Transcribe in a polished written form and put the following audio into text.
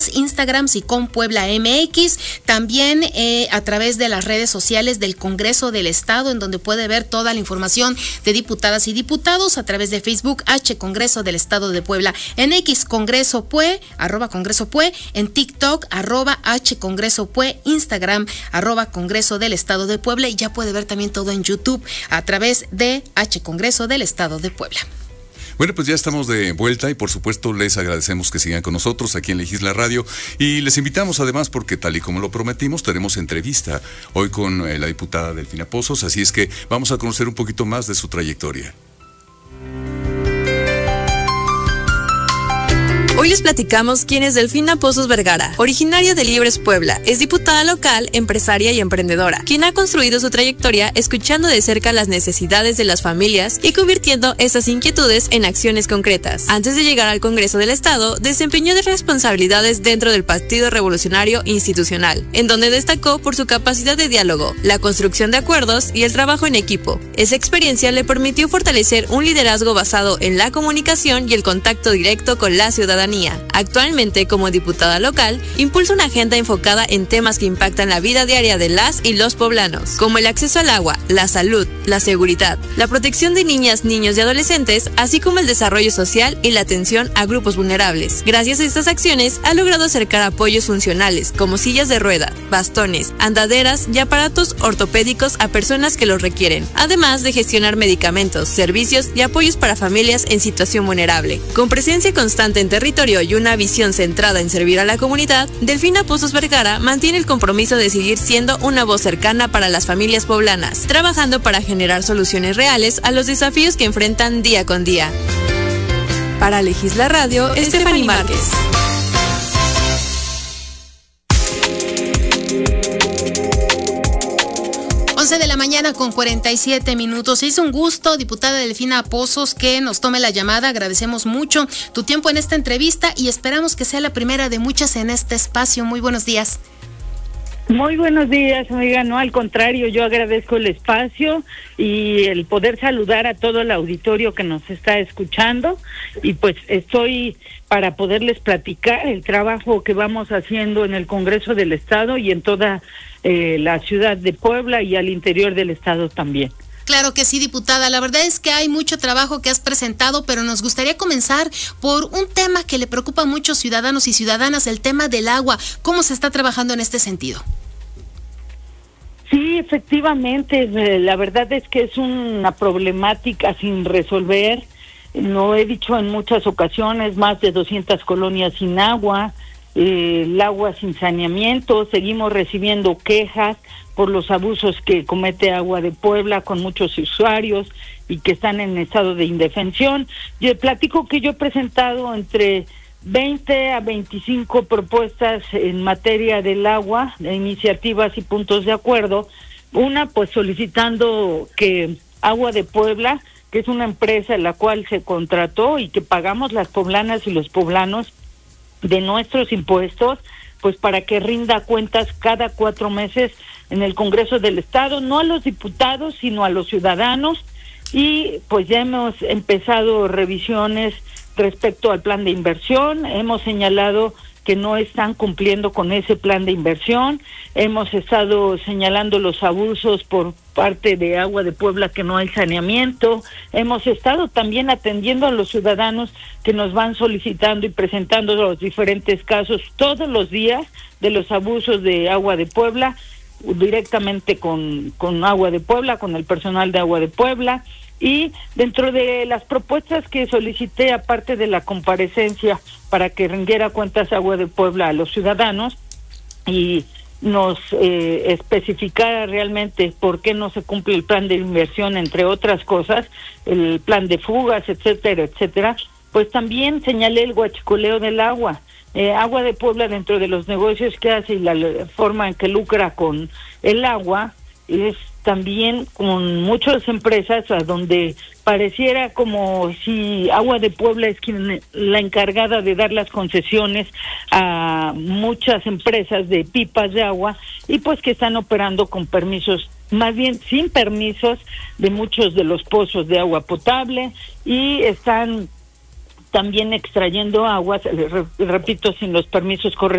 Instagram Sicom Puebla MX, también a través de las redes sociales del Congreso del Estado, en donde puede ver toda la información de diputadas y diputados, a través de Facebook H Congreso del Estado de Puebla, en X Congreso Pue, @Congreso Pue, en TikTok @H Congreso Pue, Instagram @Congreso del Estado de Puebla, y ya puede ver también todo en YouTube a través de H Congreso del Estado de Puebla. Bueno, pues ya estamos de vuelta y por supuesto les agradecemos que sigan con nosotros aquí en Legisla Radio y les invitamos además porque tal y como lo prometimos tenemos entrevista hoy con la diputada Delfina Pozos, así es que vamos a conocer un poquito más de su trayectoria. Hoy les platicamos quién es Delfina Pozos Vergara, originaria de Libres, Puebla. Es diputada local, empresaria y emprendedora, quien ha construido su trayectoria escuchando de cerca las necesidades de las familias y convirtiendo esas inquietudes en acciones concretas. Antes de llegar al Congreso del Estado, desempeñó de responsabilidades dentro del Partido Revolucionario Institucional, en donde destacó por su capacidad de diálogo, la construcción de acuerdos y el trabajo en equipo. Esa experiencia le permitió fortalecer un liderazgo basado en la comunicación y el contacto directo con la ciudadanía. Actualmente, como diputada local, impulsa una agenda enfocada en temas que impactan la vida diaria de las y los poblanos, como el acceso al agua, la salud, la seguridad, la protección de niñas, niños y adolescentes, así como el desarrollo social y la atención a grupos vulnerables. Gracias a estas acciones, ha logrado acercar apoyos funcionales, como sillas de rueda, bastones, andaderas y aparatos ortopédicos a personas que los requieren, además de gestionar medicamentos, servicios y apoyos para familias en situación vulnerable. Con presencia constante en territorio y una visión centrada en servir a la comunidad, Delfina Pozos Vergara mantiene el compromiso de seguir siendo una voz cercana para las familias poblanas, trabajando para generar soluciones reales a los desafíos que enfrentan día con día. Para Legisla Radio, Stephanie Márquez. De la mañana con 47 minutos. Es un gusto, diputada Delfina Pozos, que nos tome la llamada. Agradecemos mucho tu tiempo en esta entrevista y esperamos que sea la primera de muchas en este espacio. Muy buenos días. Muy buenos días, amiga. No, al contrario, yo agradezco el espacio y el poder saludar a todo el auditorio que nos está escuchando, y pues estoy para poderles platicar el trabajo que vamos haciendo en el Congreso del Estado y en toda la ciudad de Puebla y al interior del Estado también. Claro que sí, diputada. La verdad es que hay mucho trabajo que has presentado, pero nos gustaría comenzar por un tema que le preocupa a muchos ciudadanos y ciudadanas, el tema del agua. ¿Cómo se está trabajando en este sentido? Sí, efectivamente, la verdad es que es una problemática sin resolver. Lo he dicho en muchas ocasiones, más de 200 colonias sin agua, el agua sin saneamiento. Seguimos recibiendo quejas por los abusos que comete Agua de Puebla con muchos usuarios y que están en estado de indefensión. Yo platico que yo he presentado entre 20 a 25 propuestas en materia del agua, de iniciativas y puntos de acuerdo. Una, pues solicitando que Agua de Puebla, que es una empresa en la cual se contrató y que pagamos las poblanas y los poblanos de nuestros impuestos, pues para que rinda cuentas cada 4 meses en el Congreso del Estado, no a los diputados, sino a los ciudadanos. Y pues ya hemos empezado revisiones respecto al plan de inversión. Hemos señalado que no están cumpliendo con ese plan de inversión. Hemos estado señalando los abusos por parte de Agua de Puebla, que no hay saneamiento. Hemos estado también atendiendo a los ciudadanos que nos van solicitando y presentando los diferentes casos todos los días de los abusos de Agua de Puebla, directamente con Agua de Puebla, con el personal de Agua de Puebla. Y dentro de las propuestas que solicité, aparte de la comparecencia para que rindiera cuentas Agua de Puebla a los ciudadanos y nos especificara realmente por qué no se cumple el plan de inversión, entre otras cosas, el plan de fugas, etcétera, etcétera, pues también señalé el huachicoleo del agua. Agua de Puebla, dentro de los negocios que hace y la forma en que lucra con el agua, es también con muchas empresas a donde pareciera como si Agua de Puebla es quien la encargada de dar las concesiones a muchas empresas de pipas de agua, y pues que están operando con permisos, más bien sin permisos, de muchos de los pozos de agua potable, y están también extrayendo aguas, repito, sin los permisos correspondientes